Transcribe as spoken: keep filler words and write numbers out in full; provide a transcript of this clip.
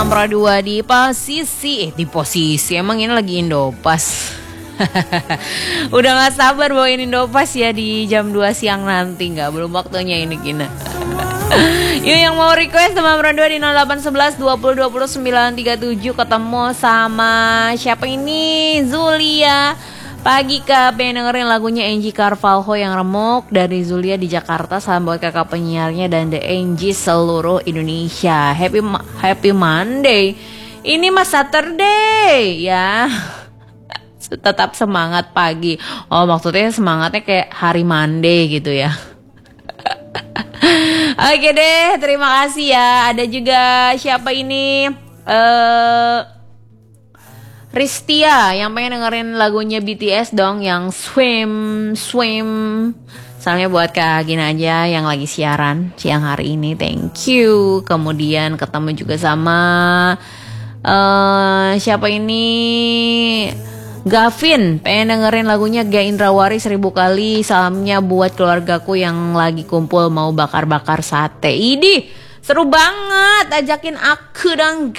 Nomor dua di posisi Eh di posisi Emang ini lagi Indopas. Udah gak sabar bawain Indopas ya di jam dua siang nanti. Gak, belum waktunya ini Gina. Yuk yang mau request sama nomor dua di nol delapan satu satu dua nol dua nol sembilan tiga tujuh. Ketemu sama siapa ini? Zulia. Pagi Kak, pengen dengerin lagunya Angie Carvalho yang remuk dari Zulia di Jakarta. Salam buat kakak penyiarnya dan The Angie seluruh Indonesia. Happy Happy Monday. Ini Mas Saturday ya. Tetap semangat pagi. Oh maksudnya semangatnya kayak hari Monday gitu ya. Oke deh, terima kasih ya. Ada juga siapa ini? Eh uh, Ristia yang pengen dengerin lagunya B T S dong yang Swim Swim. Salamnya buat Kak Gina aja yang lagi siaran siang hari ini. Thank you. Kemudian ketemu juga sama uh, siapa ini? Gavin pengen dengerin lagunya Gia Indrawari seribu kali. Salamnya buat keluargaku yang lagi kumpul mau bakar-bakar sate. Idih seru banget, ajakin aku dong